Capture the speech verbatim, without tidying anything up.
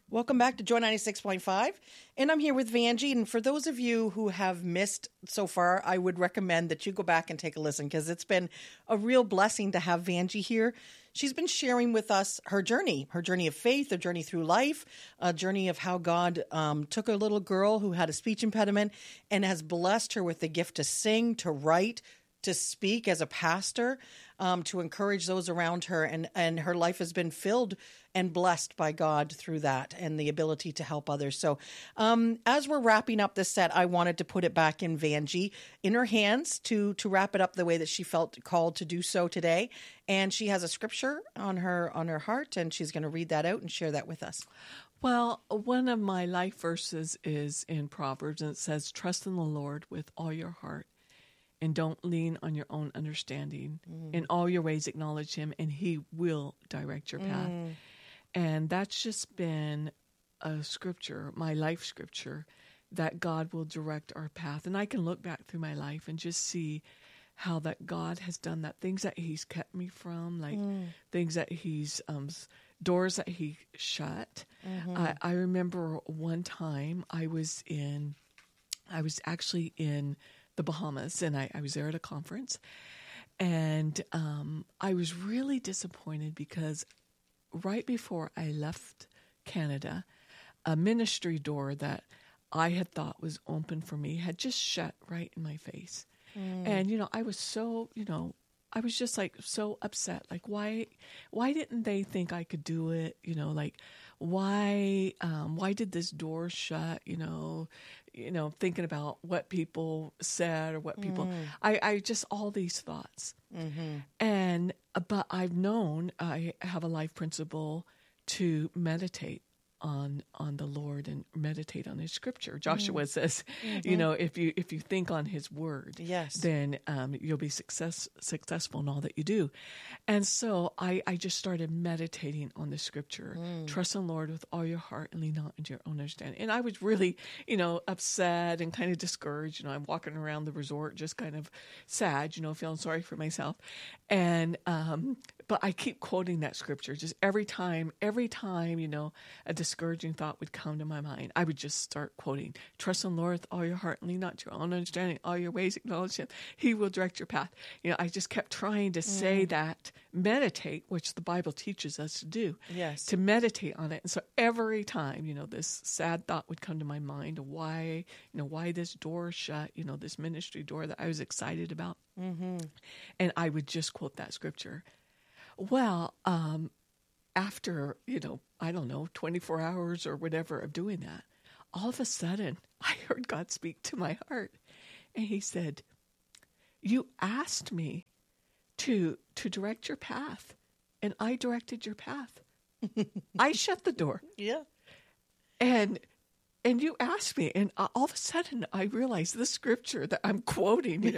Welcome back to Joy ninety-six point five, and I'm here with Vanjie. And for those of you who have missed so far, I would recommend that you go back and take a listen because it's been a real blessing to have Vanjie here. She's been sharing with us her journey, her journey of faith, her journey through life, a journey of how God um, took a little girl who had a speech impediment and has blessed her with the gift to sing, to write, to speak as a pastor, um, to encourage those around her. And, and her life has been filled and blessed by God through that and the ability to help others. So um, as we're wrapping up this set, I wanted to put it back in Vanjie, in her hands to, to wrap it up the way that she felt called to do so today. And she has a scripture on her, on her heart, and she's going to read that out and share that with us. Well, one of my life verses is in Proverbs, and it says, "Trust in the Lord with all your heart, and don't lean on your own understanding. Mm. In all your ways acknowledge him, and he will direct your path." Mm. And that's just been a scripture, my life scripture, that God will direct our path. And I can look back through my life and just see how that God has done that. Things that he's kept me from, like mm. things that he's, um, doors that he shut. Mm-hmm. I, I remember one time I was in, I was actually in the Bahamas, and I, I was there at a conference, and um, I was really disappointed because right before I left Canada, a ministry door that I had thought was open for me had just shut right in my face. Mm. And, you know, I was so, you know, I was just like so upset. Like, why, why didn't they think I could do it? You know, like, why, um, why did this door shut? You know, you know, thinking about what people said or what people, mm. I, I just, all these thoughts. Mm-hmm. And, but I've known, I have a life principle to meditate on on the Lord and meditate on his scripture. Joshua mm. says, mm-hmm. you know, if you if you think on his word, yes, then um, you'll be success successful in all that you do. And so I, I just started meditating on the scripture. Mm. Trust in the Lord with all your heart and lean not into your own understanding. And I was really, you know, upset and kind of discouraged. You know, I'm walking around the resort just kind of sad, you know, feeling sorry for myself. And um, but I keep quoting that scripture just every time, every time, you know, a discouraging thought would come to my mind, I would just start quoting, "Trust in the Lord with all your heart and lean not to your own understanding. All your ways acknowledge him. He will direct your path." You know, I just kept trying to mm. say that, meditate, which the Bible teaches us to do. Yes. To meditate on it. And so every time, you know, this sad thought would come to my mind, why, you know, why this door shut, you know, this ministry door that I was excited about. Mm-hmm. And I would just quote that scripture. Well, um, after, you know, I don't know, twenty-four hours or whatever of doing that, all of a sudden I heard God speak to my heart. And he said, "You asked me to to direct your path, and I directed your path. I shut the door." Yeah. And and you asked me, and all of a sudden I realized the scripture that I'm quoting, you know,